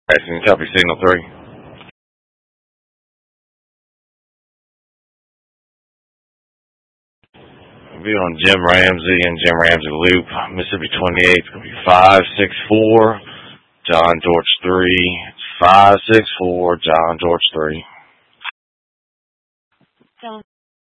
Can you copy signal 3? We'll be on Jim Ramsey and Jim Ramsey Loop, Mississippi 28. It's going to be 564, John George 3. It's 564, John George 3.